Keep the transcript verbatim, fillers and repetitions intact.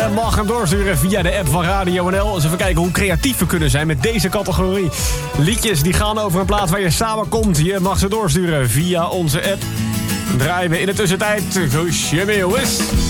Je mag hem doorsturen via de app van Radio N L. Eens even kijken hoe creatief we kunnen zijn met deze categorie. Liedjes die gaan over een plaats waar je samenkomt. Je mag ze doorsturen via onze app. Draaien we in de tussentijd Guusje Meeuwis.